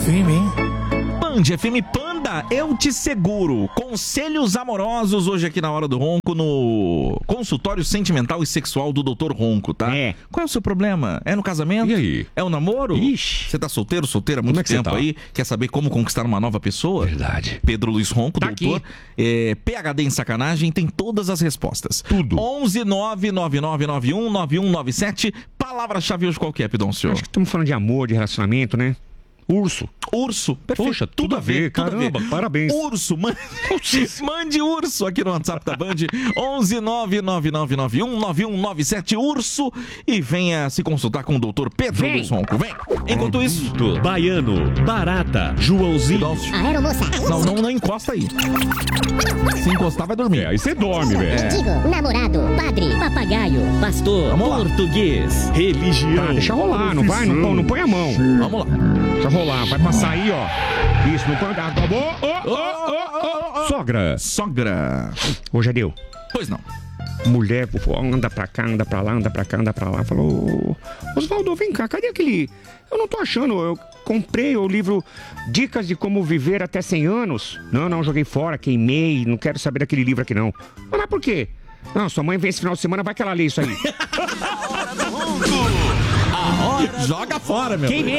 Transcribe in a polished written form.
FM, hein? Band FM Panda, eu te seguro. Conselhos amorosos hoje aqui na Hora do Ronco, no consultório sentimental e sexual do Dr. Ronco, tá? Qual é o seu problema? É no casamento? E aí? É o namoro? Ixi. Você tá solteiro há muito tempo aí? Quer saber como conquistar uma nova pessoa? Verdade. Pedro Luiz Ronco, Tá doutor. PhD em sacanagem, tem todas as respostas. Tudo. 11 99991 9197. Palavra-chave hoje qual que é, Pidoncio? Acho que estamos falando de amor, de relacionamento, né? Urso. Urso, perfeito. Poxa, tudo a ver, caramba, parabéns. Urso, mande urso aqui no WhatsApp da Band, 11 99991 9197, urso, e venha se consultar com o doutor Pedro Luiz Ronco. Vem! Enquanto isso... Baiano, Barata, Joãozinho. Aeromoça. Não encosta aí. Se encostar, vai dormir. Aí você dorme, velho. Mendigo, namorado, padre, papagaio, pastor, Vamos lá. Português, religião. Deixa rolar, não vai, não põe a mão. Vamos lá. Deixa rolar, vai passar aí, ó. Isso, não põe... Acabou. Sogra. Sogra. Ô, Jadeu. Pois não. Mulher, anda pra cá, anda pra lá, anda pra cá, anda pra lá. Falou, Osvaldo, vem cá, cadê aquele... Eu não tô achando, eu comprei o livro Dicas de Como Viver Até 100 Anos. Não, joguei fora, queimei, não quero saber daquele livro aqui não. Mas por quê? Não, sua mãe vem esse final de semana, vai que ela lê isso aí. Joga fora, meu. Queimei.